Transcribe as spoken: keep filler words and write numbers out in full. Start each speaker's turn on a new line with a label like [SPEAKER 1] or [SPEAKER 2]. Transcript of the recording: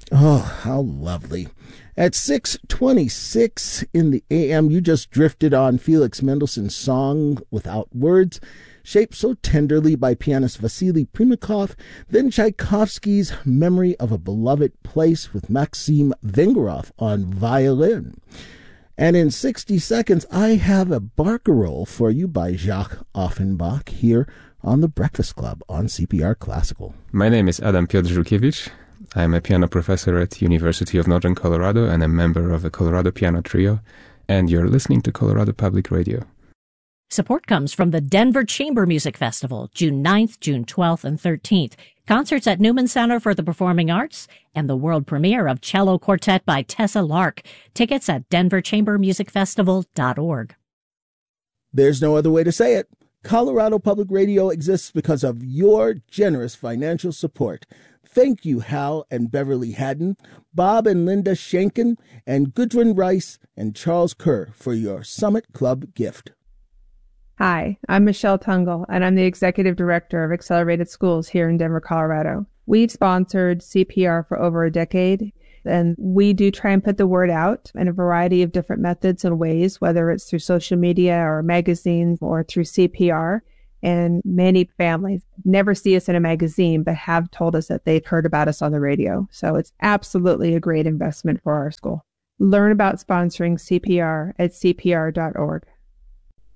[SPEAKER 1] Oh, how lovely. At six twenty-six in the A M, you just drifted on Felix Mendelssohn's Song Without Words, shaped so tenderly by pianist Vasily Primakov, then Tchaikovsky's Memory of a Beloved Place with Maxim Vengerov on violin. And in sixty seconds, I have a barcarolle for you by Jacques Offenbach here on The Breakfast Club on C P R Classical.
[SPEAKER 2] My name is Adam Piotr Żółkiewicz. I am a piano professor at University of Northern Colorado and a member of the Colorado Piano Trio, and you're listening to Colorado Public Radio.
[SPEAKER 3] Support comes from the Denver Chamber Music Festival, June ninth, June twelfth, and thirteenth. Concerts at Newman Center for the Performing Arts, and the world premiere of Cello Quartet by Tessa Lark. Tickets at denver chamber music festival dot org.
[SPEAKER 1] There's no other way to say it. Colorado Public Radio exists because of your generous financial support. Thank you, Hal and Beverly Haddon, Bob and Linda Schenken, and Gudrun Rice and Charles Kerr for your Summit Club gift.
[SPEAKER 4] Hi, I'm Michelle Tungle, and I'm the Executive Director of Accelerated Schools here in Denver, Colorado. We've sponsored C P R for over a decade, and we do try and put the word out in a variety of different methods and ways, whether it's through social media or magazines or through C P R. And many families never see us in a magazine, but have told us that they've heard about us on the radio. So it's absolutely a great investment for our school. Learn about sponsoring C P R at C P R dot org.